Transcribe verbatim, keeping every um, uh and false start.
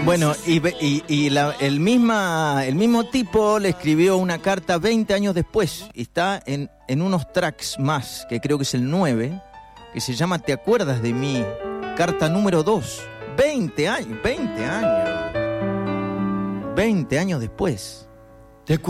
Bueno, y, y, y la, el, misma, el mismo tipo le escribió una carta veinte años después, y está en, en unos tracks más, que creo que es el nueve, que se llama ¿Te acuerdas de mí? Carta número dos. veinte años, veinte años. veinte años después.